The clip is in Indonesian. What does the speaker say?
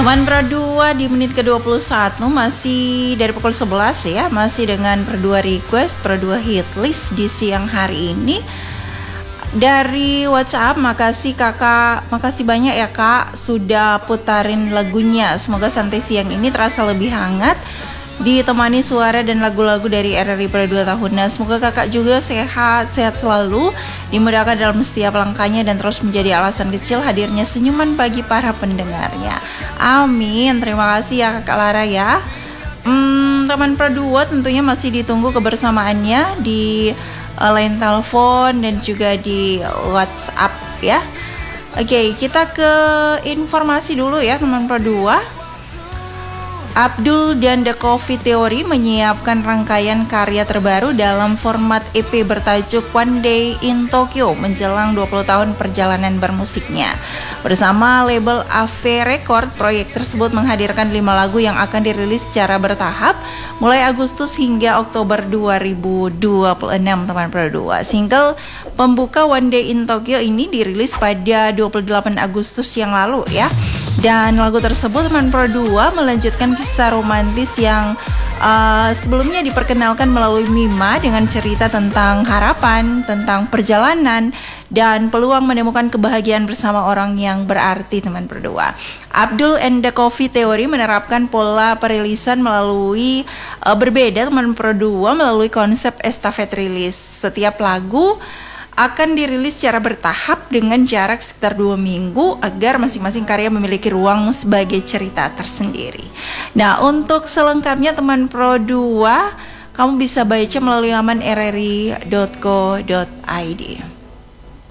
Teman Pro 2 di menit ke-21 masih dari pukul 11 ya, masih dengan Pro 2 request, Pro 2 hit list di siang hari ini. Dari WhatsApp, makasih kakak, makasih banyak ya kak sudah putarin lagunya. Semoga santai siang ini terasa lebih hangat, ditemani suara dan lagu-lagu dari RRI Pro 2 tahunan. Semoga kakak juga sehat selalu, dimudahkan dalam setiap langkahnya dan terus menjadi alasan kecil hadirnya senyuman bagi para pendengarnya. Amin. Terima kasih ya kakak Lara ya. Teman Pro 2 tentunya masih ditunggu kebersamaannya di line telepon dan juga di WhatsApp ya. Oke, kita ke informasi dulu ya teman Pro 2. Abdul dan The Coffee Theory menyiapkan rangkaian karya terbaru dalam format EP bertajuk One Day in Tokyo menjelang 20 tahun perjalanan bermusiknya. Bersama label AV Record, proyek tersebut menghadirkan 5 lagu yang akan dirilis secara bertahap mulai Agustus hingga Oktober 2026 teman Pro 2. Single pembuka One Day in Tokyo ini dirilis pada 28 Agustus yang lalu ya. Dan lagu tersebut teman Pro 2 melanjutkan kisah romantis yang sebelumnya diperkenalkan melalui Mima dengan cerita tentang harapan, tentang perjalanan, dan peluang menemukan kebahagiaan bersama orang yang berarti teman Pro 2. Abdul and the Coffee Theory menerapkan pola perilisan melalui berbeda teman Pro 2 melalui konsep estafet rilis. Setiap lagu akan dirilis secara bertahap dengan jarak sekitar 2 minggu agar masing-masing karya memiliki ruang sebagai cerita tersendiri. Nah, untuk selengkapnya teman Pro 2, kamu bisa baca melalui laman rri.co.id.